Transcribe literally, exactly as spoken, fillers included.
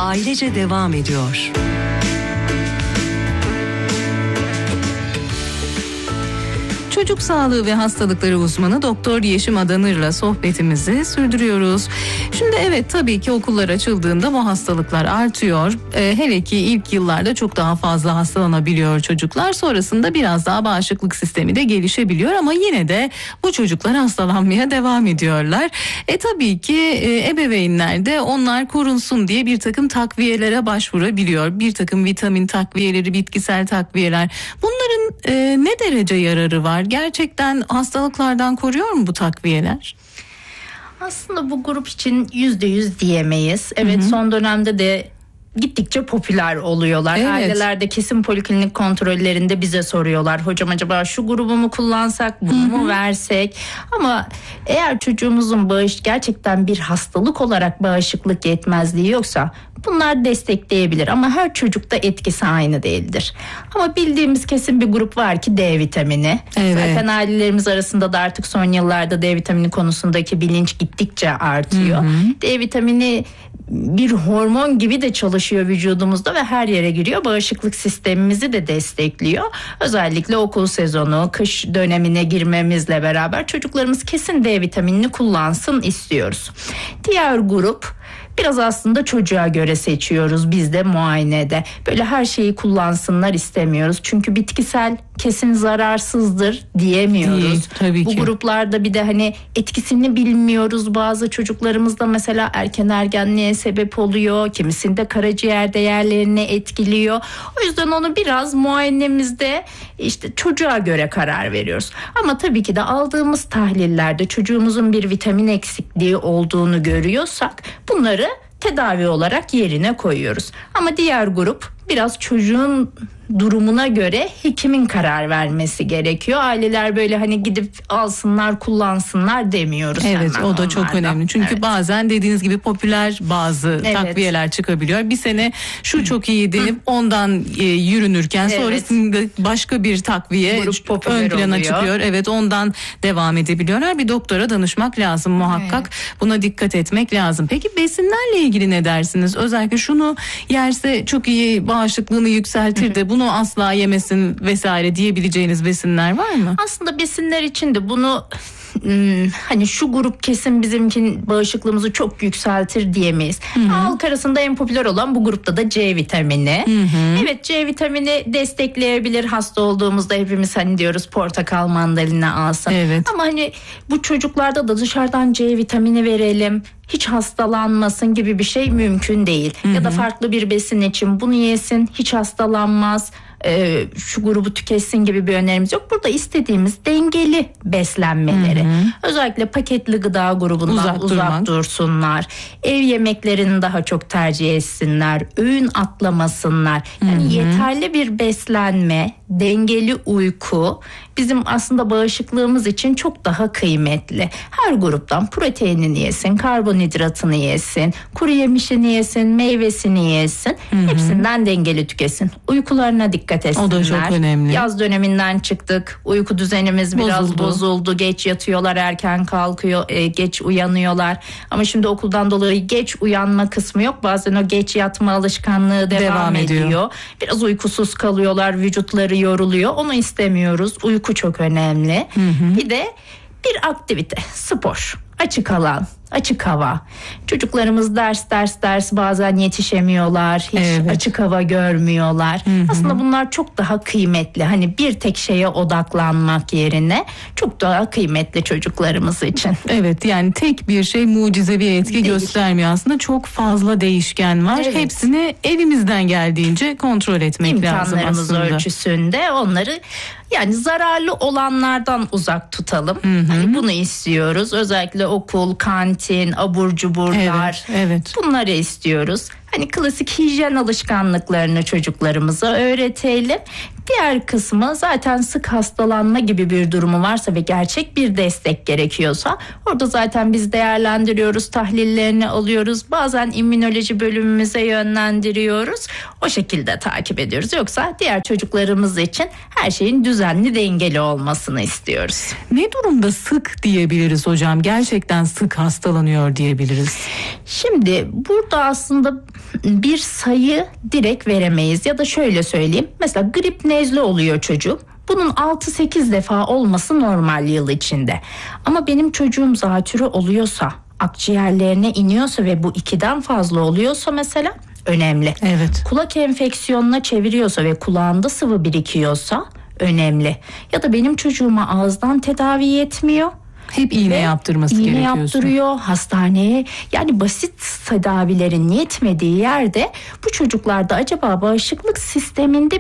ailece devam ediyor. Çocuk sağlığı ve hastalıkları uzmanı Doktor Yeşim Adanır'la sohbetimizi sürdürüyoruz. Şimdi evet, tabii ki okullar açıldığında bu hastalıklar artıyor. Ee, hele ki ilk yıllarda çok daha fazla hastalanabiliyor çocuklar. Sonrasında biraz daha bağışıklık sistemi de gelişebiliyor ama yine de bu çocuklar hastalanmaya devam ediyorlar. E tabii ki e, ebeveynler de onlar korunsun diye bir takım takviyelere başvurabiliyor. Bir takım vitamin takviyeleri, bitkisel takviyeler. Bunların e, ne derece yararı var? Gerçekten hastalıklardan koruyor mu bu takviyeler? Aslında bu grup için yüzde yüz diyemeyiz. Evet, hı hı. Son dönemde de gittikçe popüler oluyorlar. Evet. Ailelerde kesin poliklinik kontrollerinde bize soruyorlar. Hocam acaba şu grubu mu kullansak, bunu mu versek? Ama eğer çocuğumuzun bağış gerçekten bir hastalık olarak bağışıklık yetmezliği yoksa bunlar destekleyebilir ama her çocukta etkisi aynı değildir. Ama bildiğimiz kesin bir grup var ki D vitamini. Evet. Zaten ailelerimiz arasında da artık son yıllarda D vitamini konusundaki bilinç gittikçe artıyor. Hı hı. D vitamini bir hormon gibi de çalışıyor vücudumuzda ve her yere giriyor. Bağışıklık sistemimizi de destekliyor. Özellikle okul sezonu, kış dönemine girmemizle beraber çocuklarımız kesin D vitaminini kullansın istiyoruz. Diğer grup biraz aslında çocuğa göre seçiyoruz biz de muayenede. Böyle her şeyi kullansınlar istemiyoruz. Çünkü bitkisel kesin zararsızdır diyemiyoruz. Değil, tabii Bu ki. gruplarda bir de hani etkisini bilmiyoruz. Bazı çocuklarımızda mesela erken ergenliğe sebep oluyor. Kimisinde karaciğer değerlerini etkiliyor. O yüzden onu biraz muayenemizde işte çocuğa göre karar veriyoruz. Ama tabii ki de aldığımız tahlillerde çocuğumuzun bir vitamin eksikliği olduğunu görüyorsak bunları tedavi olarak yerine koyuyoruz. Ama diğer grup biraz çocuğun durumuna göre hekimin karar vermesi gerekiyor. Aileler böyle hani gidip alsınlar, kullansınlar demiyoruz. Evet, o da onlardan. Çok önemli. Çünkü evet. bazen dediğiniz gibi popüler bazı evet. takviyeler çıkabiliyor. Bir sene şu çok iyi denip ondan e, yürünürken evet. sonrasında başka bir takviye ön plana oluyor. çıkıyor. Evet, ondan devam edebiliyorlar. Bir doktora danışmak lazım muhakkak. Evet. Buna dikkat etmek lazım. Peki besinlerle ilgili ne dersiniz? Özellikle şunu yerse çok iyi bağışıklığını yükseltir de bunu asla yemesin vesaire diyebileceğiniz besinler var mı? Aslında besinler için de bunu Hmm, hani şu grup kesin bizimkin bağışıklığımızı çok yükseltir diyemeyiz. Hı-hı. Halk arasında en popüler olan bu grupta da C vitamini. Hı-hı. Evet, C vitamini destekleyebilir. Hasta olduğumuzda hepimiz hani diyoruz portakal, mandalina alsın. Evet. Ama hani bu çocuklarda da dışarıdan C vitamini verelim, hiç hastalanmasın gibi bir şey mümkün değil. Hı-hı. Ya da farklı bir besin için bunu yesin, hiç hastalanmaz, Ee, şu grubu tüketsin gibi bir önerimiz yok. Burada istediğimiz dengeli beslenmeleri. Hı hı. Özellikle paketli gıda grubundan uzak, uzak dursunlar. Ev yemeklerini daha çok tercih etsinler. Öğün atlamasınlar. Yani hı hı. yeterli bir beslenme, dengeli uyku bizim aslında bağışıklığımız için çok daha kıymetli. Her gruptan proteinini yesin, karbonhidratını yesin, kuru yemişini yesin, meyvesini yesin. Hı hı. Hepsinden dengeli tüketsin. Uykularına dikkat etsinler. O da çok önemli. Yaz döneminden çıktık. Uyku düzenimiz biraz bozuldu. bozuldu. Geç yatıyorlar, erken kalkıyor, e, geç uyanıyorlar. Ama şimdi okuldan dolayı geç uyanma kısmı yok. Bazen o geç yatma alışkanlığı devam, devam ediyor. ediyor. Biraz uykusuz kalıyorlar, vücutları yoruluyor. Onu istemiyoruz. Uyku çok önemli. Hı hı. Bir de bir aktivite, spor, açık alan, açık hava. Çocuklarımız ders ders ders bazen yetişemiyorlar. Hiç evet. açık hava görmüyorlar. Hı hı. Aslında bunlar çok daha kıymetli. Hani bir tek şeye odaklanmak yerine çok daha kıymetli çocuklarımız için. Evet, yani tek bir şey mucizevi etki Değil. göstermiyor aslında. Çok fazla değişken var. Evet. Hepsini elimizden geldiğince kontrol etmek lazım aslında. İmkanlarımız ölçüsünde onları yani zararlı olanlardan uzak tutalım. Hı hı. Hani bunu istiyoruz. Özellikle okul, kantin, abur cuburlar. Evet, evet. Bunları istiyoruz. Hani klasik hijyen alışkanlıklarını çocuklarımıza öğretelim. Diğer kısmı zaten sık hastalanma gibi bir durumu varsa ve gerçek bir destek gerekiyorsa orada zaten biz değerlendiriyoruz, tahlillerini alıyoruz. Bazen immünoloji bölümümüze yönlendiriyoruz. O şekilde takip ediyoruz. Yoksa diğer çocuklarımız için her şeyin düzenli, dengeli olmasını istiyoruz. Ne durumda sık diyebiliriz hocam? Gerçekten sık hastalanıyor diyebiliriz. Şimdi burada aslında bir sayı direkt veremeyiz. Ya da şöyle söyleyeyim, mesela grip nezle oluyor çocuk. Bunun altı sekiz defa olması normal yıl içinde. Ama benim çocuğum zatürre oluyorsa, akciğerlerine iniyorsa ve bu ikiden fazla oluyorsa mesela önemli. Evet. Kulak enfeksiyonuna çeviriyorsa ve kulağında sıvı birikiyorsa önemli. Ya da benim çocuğuma ağızdan tedavi yetmiyor. Hep iğne yaptırması iğne gerekiyor. yaptırıyor hastaneye. Yani basit tedavilerin yetmediği yerde bu çocuklarda acaba bağışıklık sisteminde